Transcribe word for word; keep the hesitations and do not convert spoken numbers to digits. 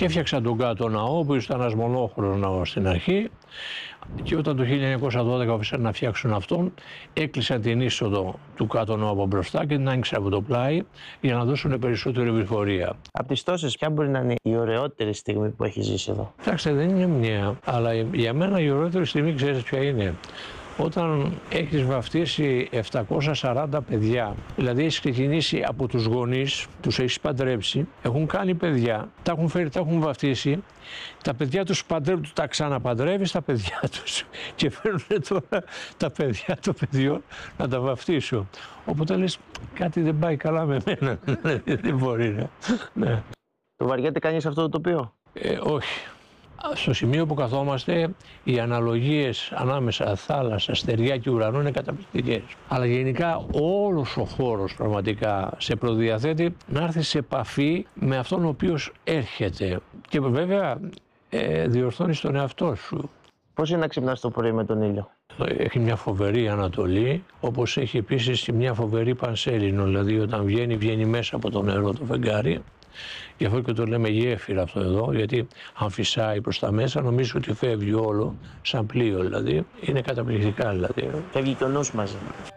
Και έφτιαξαν τον κάτω ναό, που ήταν ένας μονόχωρος ναός στην αρχή. Και όταν το χίλια εννιακόσια δώδεκα αποφάσισαν να φτιάξουν αυτόν, έκλεισαν την είσοδο του κάτω ναού από μπροστά και την άνοιξαν από το πλάι για να δώσουν περισσότερη πληροφορία. Από τις τόσες, ποια μπορεί να είναι η ωραιότερη στιγμή που έχει ζήσει εδώ? Κοιτάξτε, δεν είναι μια, αλλά για μένα η ωραιότερη στιγμή, ξέρετε ποια είναι? Όταν έχεις βαφτίσει επτακόσια σαράντα παιδιά, δηλαδή έχεις ξεκινήσει από τους γονείς, τους έχεις παντρέψει, έχουν κάνει παιδιά, τα έχουν φέρει, τα έχουν βαφτίσει, τα παιδιά τους παντρεύουν, τα ξαναπαντρεύεις τα παιδιά τους και φέρνουν τώρα τα παιδιά των παιδιών να τα βαφτίσω. Οπότε λες, κάτι δεν πάει καλά με μένα, δεν μπορεί να. Το βαριέται κανείς αυτό το τοπίο? Ε, όχι. Στο σημείο που καθόμαστε, οι αναλογίες ανάμεσα θάλασσα, στεριά και ουρανού είναι καταπληκτικές. Αλλά γενικά όλος ο χώρος πραγματικά σε προδιαθέτει να έρθει σε επαφή με αυτόν ο οποίος έρχεται. Και βέβαια ε, διορθώνεις τον εαυτό σου. Πώς είναι να ξυπνάς το πρωί με τον ήλιο? Έχει μια φοβερή ανατολή, όπως έχει επίσης μια φοβερή πανσέλινο. Δηλαδή όταν βγαίνει, βγαίνει μέσα από το νερό το φεγγάρι. Γι' αυτό και το λέμε γέφυρα αυτό εδώ, γιατί αν φυσάει προς τα μέσα νομίζω ότι φεύγει όλο σαν πλοίο, δηλαδή είναι καταπληκτικά δηλαδή. Φεύγει και ο νους μαζί.